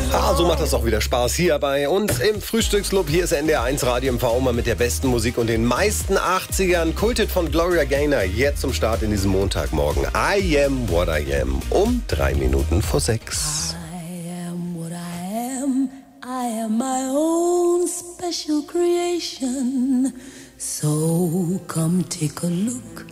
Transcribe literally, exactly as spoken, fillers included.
Ah, so macht das auch wieder Spaß hier bei uns im Frühstücksclub. Hier ist N D R eins Radio M V mal mit der besten Musik und den meisten achtzigern. Kultet von Gloria Gaynor. Jetzt zum Start in diesem Montagmorgen. I am what I am. Um drei Minuten vor sechs. I am what I am. I am my own special creation. So come take a look